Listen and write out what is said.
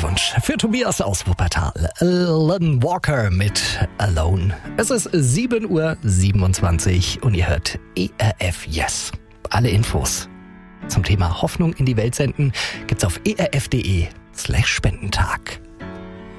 Zweitwunsch für Tobias aus Wuppertal. Alan Walker mit Alone. Es ist 7:27 Uhr und ihr hört ERF Yes. Alle Infos zum Thema Hoffnung in die Welt senden gibt's auf erf.de/Spendentag.